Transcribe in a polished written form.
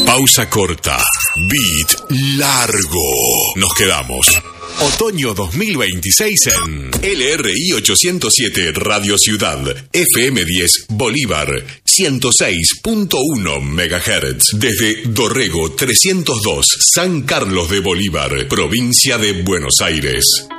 Pausa corta. Beat largo. Nos quedamos. Otoño 2026 en LRI 807 Radio Ciudad, FM 10 Bolívar, 106.1 MHz. Desde Dorrego 302, San Carlos de Bolívar, provincia de Buenos Aires.